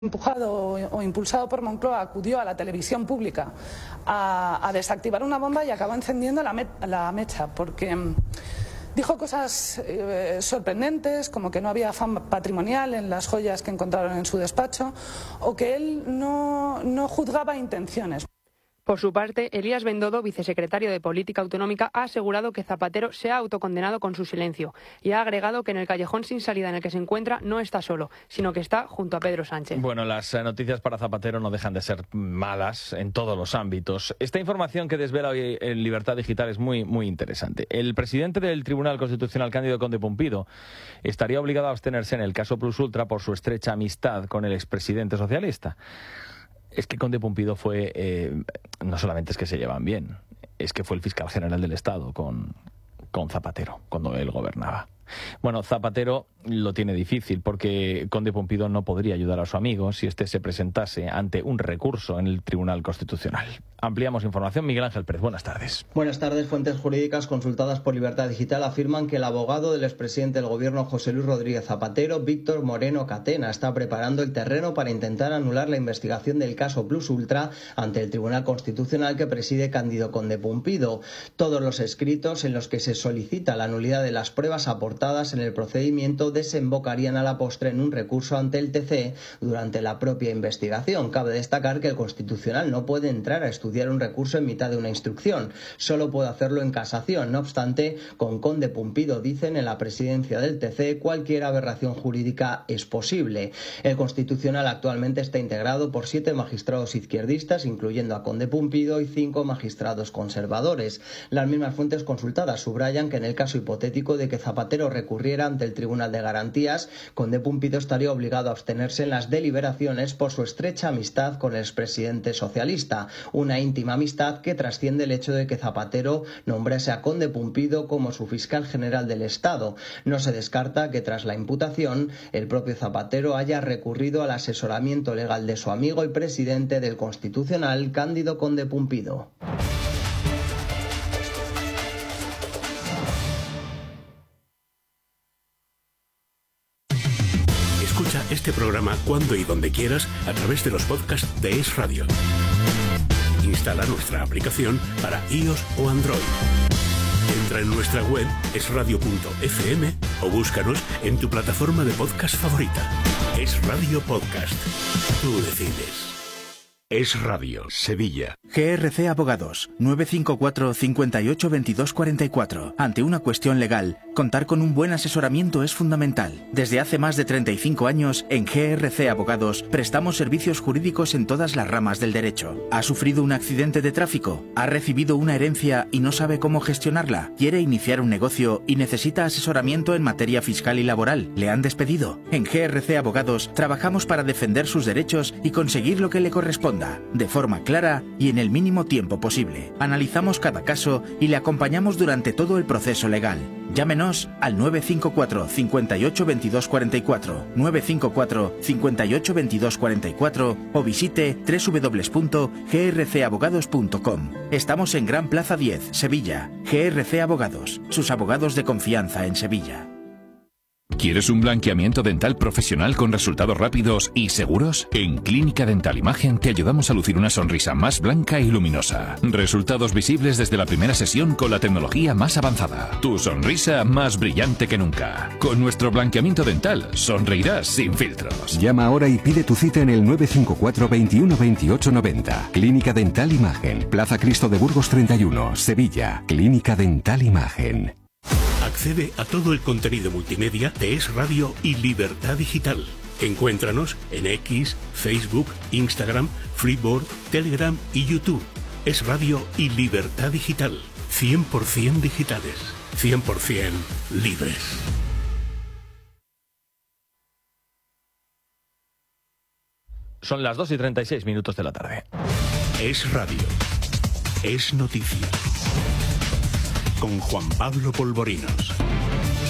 empujado o impulsado por Moncloa, acudió a la televisión pública a desactivar una bomba y acabó encendiendo la mecha, porque dijo cosas sorprendentes, como que no había afán patrimonial en las joyas que encontraron en su despacho, o que él no juzgaba intenciones. Por su parte, Elías Bendodo, vicesecretario de Política Autonómica, ha asegurado que Zapatero se ha autocondenado con su silencio y ha agregado que en el callejón sin salida en el que se encuentra no está solo, sino que está junto a Pedro Sánchez. Bueno, las noticias para Zapatero no dejan de ser malas en todos los ámbitos. Esta información que desvela hoy en Libertad Digital es muy, muy interesante. El presidente del Tribunal Constitucional, Cándido Conde Pumpido, estaría obligado a abstenerse en el caso Plus Ultra por su estrecha amistad con el expresidente socialista. Es que Conde Pumpido fue, no solamente es que se llevan bien, es que fue el fiscal general del Estado con Zapatero, cuando él gobernaba. Bueno, Zapatero lo tiene difícil porque Conde Pumpido no podría ayudar a su amigo si éste se presentase ante un recurso en el Tribunal Constitucional. Ampliamos información. Miguel Ángel Pérez, buenas tardes. Buenas tardes. Fuentes jurídicas consultadas por Libertad Digital afirman que el abogado del expresidente del Gobierno, José Luis Rodríguez Zapatero, Víctor Moreno Catena, está preparando el terreno para intentar anular la investigación del caso Plus Ultra ante el Tribunal Constitucional que preside Cándido Conde Pumpido. Todos los escritos en los que se solicita la nulidad de las pruebas aportadas en el procedimiento desembocarían a la postre en un recurso ante el TC durante la propia investigación. Cabe destacar que el Constitucional no puede entrar a estudiar un recurso en mitad de una instrucción, solo puede hacerlo en casación. No obstante, con Conde Pumpido, dicen en la presidencia del TC, cualquier aberración jurídica es posible. El Constitucional actualmente está integrado por 7 magistrados izquierdistas, incluyendo a Conde Pumpido, y 5 magistrados conservadores. Las mismas fuentes consultadas subrayan que en el caso hipotético de que Zapatero recurriera ante el Tribunal de Garantías, Conde Pumpido estaría obligado a abstenerse en las deliberaciones por su estrecha amistad con el expresidente socialista, una íntima amistad que trasciende el hecho de que Zapatero nombrase a Conde Pumpido como su fiscal general del Estado. No se descarta que tras la imputación el propio Zapatero haya recurrido al asesoramiento legal de su amigo y presidente del Constitucional, Cándido Conde Pumpido. Escucha este programa cuando y donde quieras a través de los podcasts de Es Radio. Instala nuestra aplicación para iOS o Android. Entra en nuestra web esradio.fm o búscanos en tu plataforma de podcast favorita. Es Radio Podcast. Tú decides. Es Radio, Sevilla. GRC Abogados, 954 58 22 44. Ante una cuestión legal, contar con un buen asesoramiento es fundamental. Desde hace más de 35 años, en GRC Abogados, prestamos servicios jurídicos en todas las ramas del derecho. ¿Ha sufrido un accidente de tráfico? ¿Ha recibido una herencia y no sabe cómo gestionarla? ¿Quiere iniciar un negocio y necesita asesoramiento en materia fiscal y laboral? ¿Le han despedido? En GRC Abogados, trabajamos para defender sus derechos y conseguir lo que le corresponda, de forma clara y en el mínimo tiempo posible. Analizamos cada caso y le acompañamos durante todo el proceso legal. Llámenos al 954 58 22 44, 954 58 22 44 o visite www.grcabogados.com. Estamos en Gran Plaza 10, Sevilla. GRC Abogados, sus abogados de confianza en Sevilla. ¿Quieres un blanqueamiento dental profesional con resultados rápidos y seguros? En Clínica Dental Imagen te ayudamos a lucir una sonrisa más blanca y luminosa. Resultados visibles desde la primera sesión con la tecnología más avanzada. Tu sonrisa más brillante que nunca. Con nuestro blanqueamiento dental sonreirás sin filtros. Llama ahora y pide tu cita en el 954 21 28 90. Clínica Dental Imagen, Plaza Cristo de Burgos 31, Sevilla. Clínica Dental Imagen. Accede a todo el contenido multimedia de Es Radio y Libertad Digital. Encuéntranos en X, Facebook, Instagram, Freeboard, Telegram y YouTube. Es Radio y Libertad Digital. 100% digitales. 100% libres. Son las 2:36 de la tarde. Es Radio. Es noticia. Con Juan Pablo Polvorinos.